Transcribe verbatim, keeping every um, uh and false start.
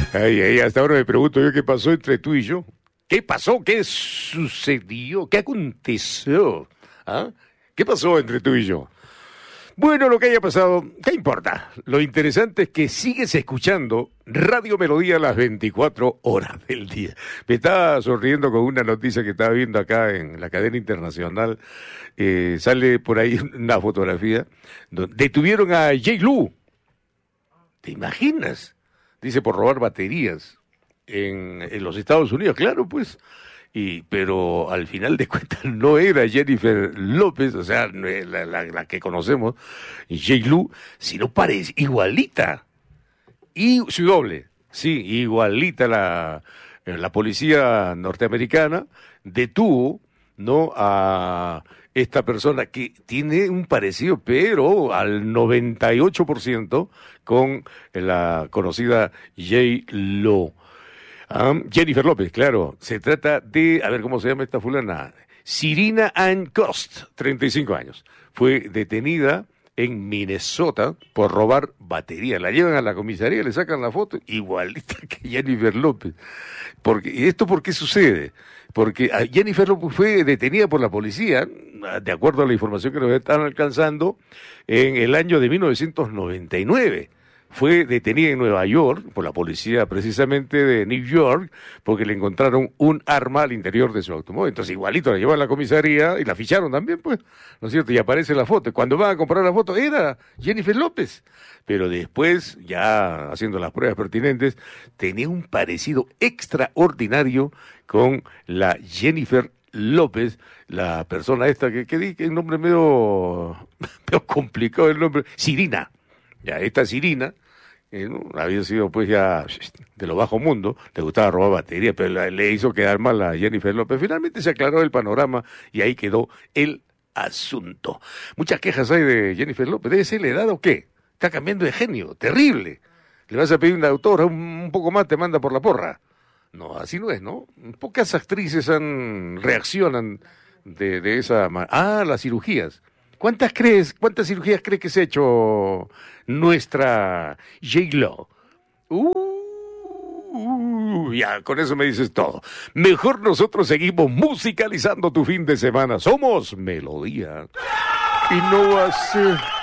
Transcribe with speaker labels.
Speaker 1: Ay, ay, hasta ahora me pregunto yo qué pasó entre tú y yo. ¿Qué pasó? ¿Qué sucedió? ¿Qué aconteció? ¿Ah? ¿Qué pasó entre tú y yo? Bueno, lo que haya pasado, ¿qué importa? Lo interesante es que sigues escuchando Radio Melodía las veinticuatro horas del día. Me estaba sonriendo con una noticia que estaba viendo acá en la cadena internacional. Eh, sale por ahí una fotografía donde detuvieron a J-Lu. ¿Te imaginas? Dice por robar baterías en, en los Estados Unidos. Claro, pues. Y, pero al final de cuentas no era Jennifer López, o sea, la, la, la que conocemos, J-Lu, sino parece igualita. Y su doble, sí, igualita. La, la policía norteamericana detuvo, ¿no?, a esta persona que tiene un parecido, pero al noventa y ocho por ciento con la conocida J-Lo. Um, Jennifer López, claro. Se trata de, a ver cómo se llama esta fulana, Serena Ann Cost, treinta y cinco años. Fue detenida en Minnesota por robar batería. La llevan a la comisaría, le sacan la foto, igualita que Jennifer López. Porque, ¿y esto por qué sucede? Porque Jennifer López fue detenida por la policía, de acuerdo a la información que nos están alcanzando, en el año de mil novecientos noventa y nueve. Fue detenida en Nueva York por la policía precisamente de New York porque le encontraron un arma al interior de su automóvil. Entonces igualito la llevaron a la comisaría y la ficharon también, pues, ¿no es cierto? Y aparece la foto. Cuando van a comprar la foto era Jennifer López. Pero después, ya haciendo las pruebas pertinentes, tenía un parecido extraordinario con la Jennifer López, la persona esta que, que di, que es un nombre medio, medio complicado el nombre, Serena. Ya, esta Serena, eh, ¿no?, había sido pues ya de lo bajo mundo, le gustaba robar batería, pero la, le hizo quedar mal a Jennifer López. Finalmente se aclaró el panorama y ahí quedó el asunto. Muchas quejas hay de Jennifer López. ¿Debe ser la edad o qué? Está cambiando de genio, terrible. Le vas a pedir una autora, un, un poco más te manda por la porra. No, así no es, ¿no? Pocas actrices han reaccionan de, de esa manera. Ah, las cirugías. ¿Cuántas crees, cuántas cirugías crees que se ha hecho nuestra J-Lo? Uh, ya, con eso me dices todo. Mejor nosotros seguimos musicalizando tu fin de semana. Somos Melodía. Y no va a ser...